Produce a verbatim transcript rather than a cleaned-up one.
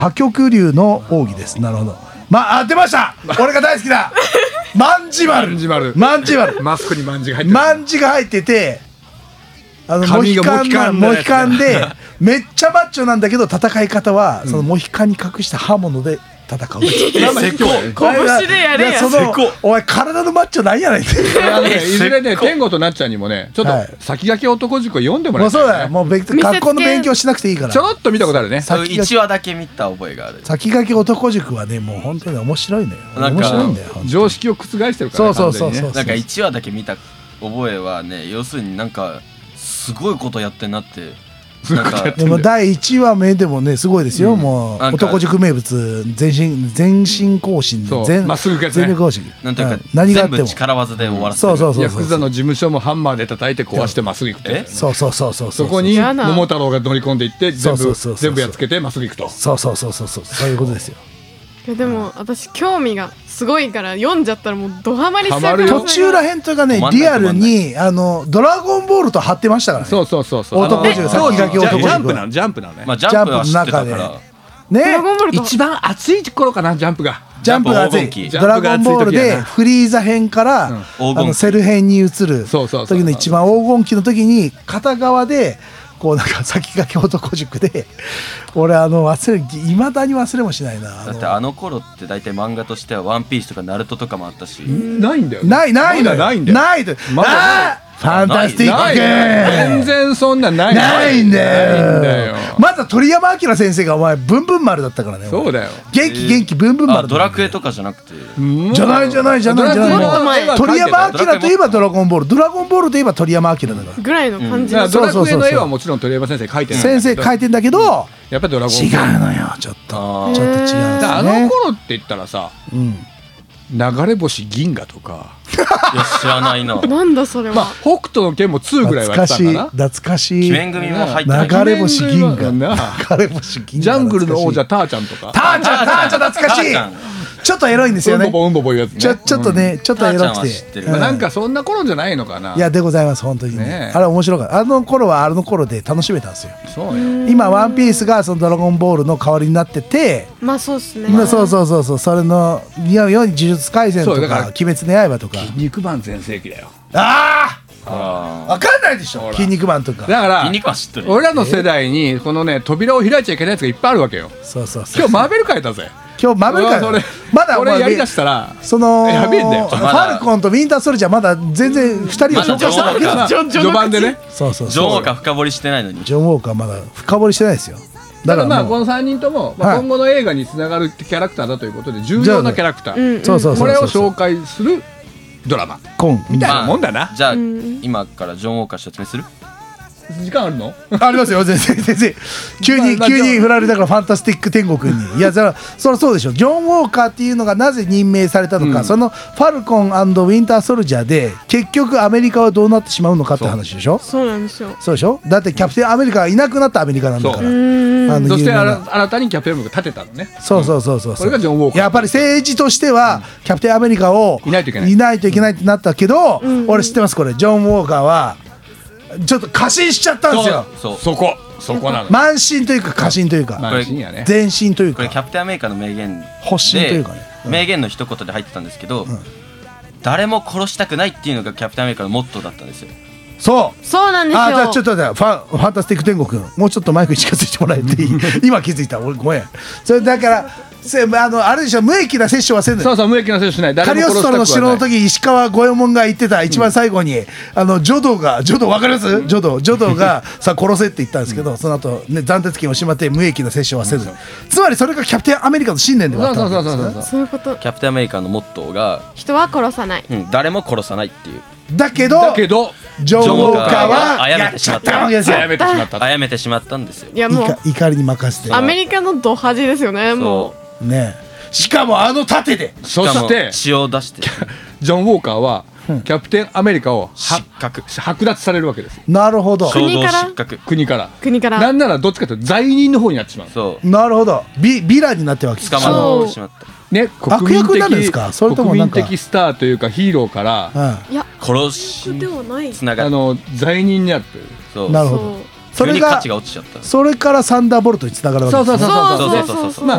破局流の奥義です。なるほど。まあ、出ました俺が大好きだ万字丸万字丸マスクに万字が入ってる。 万字が入ってて、あのモヒカンなモヒカンでめっちゃマッチョなんだけど、戦い方はそのモヒカンに隠した刃物で戦う。 拳でやれや。 そのお前体のマッチョなんやないっていずれね、天狗となっちゃんにもね、ちょっと先駆け男塾を読んでもらいたい。 もうそうだよ、もう学校の勉強しなくていいから。 ちょろっと見たことあるね。 いちわだけ見た覚えがある。 先駆け男塾はね、もう本当に面白いのよ。面白いんだよ。 常識を覆してるからね。 そうそうそうそう。 なんかいちわだけ見た覚えはね、要するになんかすごいことやってんなって。 でもだいいちわめでもねすごいですよ、うん、もう男塾名物全身全身行進で全まっすぐ全力行進なんていうか、うん、何があっても全部力技で終わらせる。 そうそうそうヤクザの事務所もハンマーで叩いて壊してまっすぐ行くと。えそうそうそうそうそこに桃太郎が乗り込んでいって全部全部やっつけてまっすぐ行くと。 そうそうそうそうそうそういうことですよ。 いやでも私興味がすごいから読んじゃったらもうドハマりしちゃう。 途中らへんとかねリアルにあのドラゴンボールと貼ってましたからね。 そうそうそうそう。 男塾先駆け男塾。 ジャンプなのジャンプなのね。 まあジャンプの中でね一番熱い頃かなジャンプが。 ジャンプが熱い。ドラゴンボールでフリーザ編からあのセル編に移る時の一番黄金期の時に片側で。こうなんか先駆け男塾で俺あの忘れいまだに忘れもしないな。 だってあの頃って大体漫画としてはワンピースとかナルトとかもあったし、 ないんだよ。 ないないのよ。 ないんだよ。 ないと。ああファンタスティック全然そんなないないんだよ。まず鳥山明先生がお前ブンブン丸だったからね。 そうだよ。 元気元気ブンブン丸。 ドラクエとかじゃなくてじゃないじゃないじゃないじゃない。鳥山明といえばドラゴンボール、ドラゴンボールといえば鳥山明だからぐらいの感じ。 ドラクエの絵はもちろん鳥山先生描いてる。 先生描いてんだけどやっぱりドラゴン違うのよ。ちょっとちょっと違う。 あの頃って言ったらさ流れ星銀河とかいや知らないな。 なんだそれは。 まあ北斗の拳もにぐらいはやったんかな。 懐かしい。 鬼面組も入ってない。 流れ星銀河。流れ星銀河。 ジャングルの王者ターちゃんとか。 ターちゃんターちゃん懐かしい。ちょっとエロいんですよね。 うんぼぼうんぼぼいうやつね。 ちょちょっとねちょっとエロくて。 なんかそんな頃じゃないのかな。 いやでございます本当にね。あれ面白かった。あの頃はあの頃で楽しめたんですよ。 そうよ。 今ワンピースがそのドラゴンボールの代わりになってて。 まあそうですね。 そうそうそうそうそれのように呪術廻戦とか鬼滅の刃とか。 筋肉マン全盛期だよ。 ああ分かんないでしょ筋肉マンとか。 だから筋肉マン知ってる。 俺らの世代にこのね扉を開いちゃいけないやつがいっぱいあるわけよ。 そうそうそう。 今日マーベル界だぜ。 今日マーベル界まだ俺やりだしたらそのやべえんだよ。 ファルコンとウィンターソルジャーまだ全然ふたりを紹介しただけだ。 序盤でね。 そうそうジョン・ウォーカー深掘りしてないのに。 ジョン・ウォーカーまだ深掘りしてないですよ。 だからまあこのさんにんとも今後の映画につながるキャラクターだということで重要なキャラクターこれを紹介するドラマコンみたいなもんだな。 じゃあ今からジョン・ウォーカー説明する？ 時間あるの？ ありますよ全然全然。急に急に振られたからファンタスティック天国に。いやそりゃそうでしょ。ジョン・ウォーカーっていうのがなぜ任命されたのか、そのファルコン&ウィンターソルジャーで結局アメリカはどうなってしまうのかって話でしょ。 そうなんですよ。 そうでしょ。だってキャプテンアメリカがいなくなったアメリカなんだから。 そして新たにキャプテンアメリカ立てたのね。 そうそうそうそう。 これがジョン・ウォーカー。 やっぱり政治としてはキャプテンアメリカをいないといけないいないといけないってなったけど、俺知ってますこれ。ジョン・ウォーカーはちょっと過信しちゃったんですよ。 そこそこなの。 慢心というか過信というか前進というか。 これキャプテンアメリカの名言発信というかね。 名言の一言で入ってたんですけど、誰も殺したくないっていうのがキャプテンアメリカのモットーだったんですよ。 そうそうなんですよ。 あ、じゃあちょっと待って、ファンファンタスティック天国君もうちょっとマイクに近づいてもらえていい？今気づいた。俺ごめん。それだからせあのあれでしょ、無益な摂取はせんのよ。 そうそう、無益な摂取しない。 カリオストロの城の時石川五右衛門が言ってた一番最後に、うん、あのジョドがジョド分かります？ジョドジョドがさ殺せって言ったんですけど、うん、その後ね斬鉄剣をしまって無益な摂取はせず、うん、つまりそれがキャプテンアメリカの信念でもあったわけですね。 そういうこと。 キャプテンアメリカのモットーが人は殺さない、 うん、誰も殺さないっていう。 だけどだけどジョン・ウォーカーはやめてしまったわけですよ。 あやめてしまったあやめてしまったんですよ。 いやもう怒りに任せてアメリカのド恥ですよね。もうね、しかもあの盾で、 そして血を出してジョン・ウォーカーはキャプテンアメリカを失格剥奪されるわけです。 なるほど。 国から国から国からなんならどっちかというと罪人の方になってしまう。 そうなるほど。ビビラになってるわけです。 捕まってしまったね、 悪役なんですか？それともなんか国民的スターというかヒーローからいや殺しではないつながあの罪人になってる。 そうなるほど。 それがそれからサンダーボルトにつながるわけですね。 そうそうそうそうそうそうそうそう。